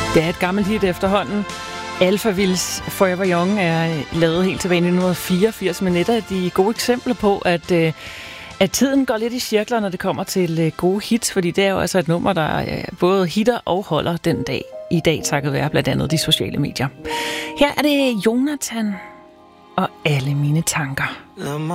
Det er et gammelt hit efterhånden. Alphavilles Forever Young er lavet helt tilbage i 1984, men et af de gode eksempler på, at tiden går lidt i cirkler, når det kommer til gode hits, fordi det er jo altså et nummer, der både hitter og holder den dag i dag, takket være blandt andet de sociale medier. Her er det Jonathan og Alle mine tanker.